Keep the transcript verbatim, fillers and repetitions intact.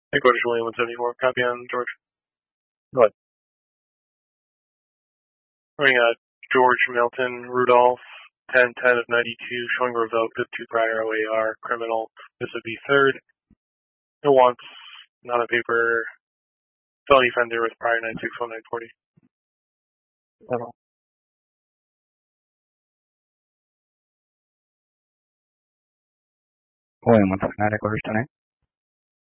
Headquarters Julian one seventy-four. Copy on George. Go ahead. Running uh, George Milton Rudolph, ten ten of ninety-two, showing revoked with two prior O A R, criminal. This would be third. No wants, not on paper. Felony offender with prior nine six one nine forty. Level. William one seventy-nine, headquarters ten eight.